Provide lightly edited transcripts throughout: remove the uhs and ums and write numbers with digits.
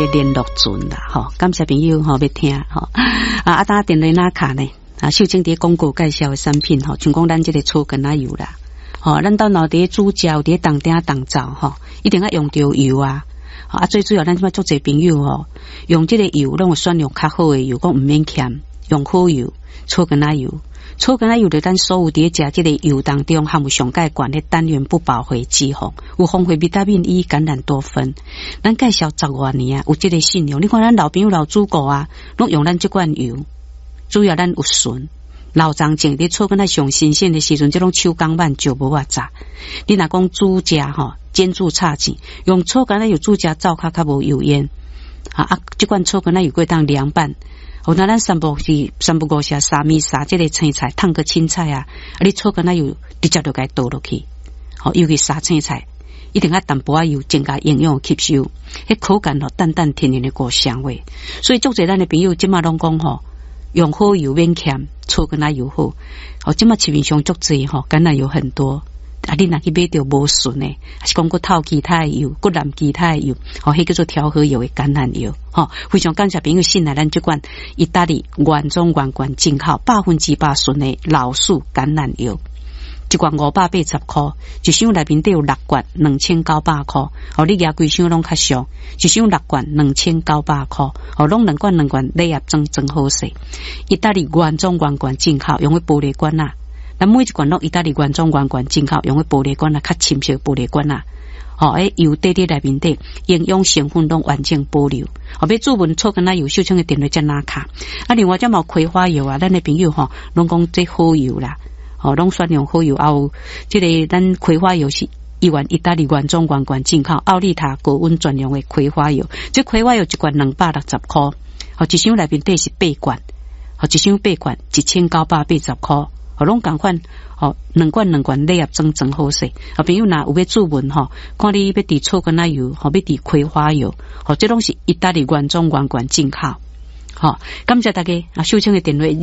联络船啦，吼，感谢朋友吼要听吼，啊，打电话那卡呢，啊，秀清伫广告介绍的产品吼，像讲咱这个醋根仔油啦，吼，咱到脑底煮饺伫当顶当灶吼，一定要用到油啊，啊，最主要咱即摆做侪朋友吼，用这个油，拢有选用较好的油，讲唔免欠，用好油，醋根仔油。醋根仔油对咱所有伫食这个油当中含有上介悬的单元不饱和脂肪，有丰富维他命 E、橄榄多酚。咱介绍10多年啊，有这个信用。你看咱老朋友老祖国啊，拢用咱这款油，主要咱有纯。老张种伫醋根仔上新鲜的时阵，这种手工慢就无法炸。你若讲煮食吼，煎煮差钱，用醋根仔油煮食灶较无油烟。啊，这款醋根仔油可以当凉拌。我那咱三不五时沙米沙这个青菜烫个青菜啊，你醋根仔油直接就该倒落去，好，尤其沙青菜一定要淡薄仔油增加营养吸收，迄口感咯淡淡甜甜的果香味。所以足侪咱的朋友即马拢讲吼，用好油免欠，醋根仔油好。哦，即马市面上足侪吼，橄榄油很多。啊，你若去买到无纯诶，还是讲佫透其他诶油，佫染其他诶油，哦，迄叫做调和油诶橄榄油，吼，非常感谢朋友信赖咱这款意大利原装原罐进口100%纯诶老树橄榄油，一罐580块，一箱内面都有6罐，2900块，哦，你拿规箱拢较俗，一箱6罐2900块，哦，拢2罐礼盒装真好势，意大利原装原罐进口，用诶玻璃罐啊。咱每一罐拢意大利原装原罐进口，用的玻璃罐啊，较深色玻璃罐啊，哦，油底底内面底营养成分拢完整保留。哦，要注文醋根仔油，秀清的电话在哪卡？啊，另外再冇葵花油啊，咱的朋友吼，拢讲这好油啦，哦，拢选用好油，有这个咱葵花油是意大利原装原罐进口，奥利塔高温专用的葵花油，这葵花油一罐260块，哦，一箱内面底是8罐，哦，一箱8罐1980块。哦，拢共款，哦，2罐礼盒装真好势。啊，朋友若有要注文吼，看你要滴醋根仔油，吼，要滴葵花油，吼，这拢是意大利原装原罐进口。好，感谢大家。啊，秀清的电话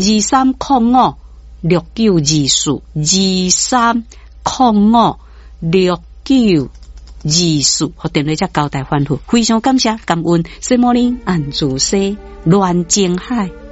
23056924，23056924，和电话才交代反复，非常感谢，感恩。Good morning， 安住西，乱情海。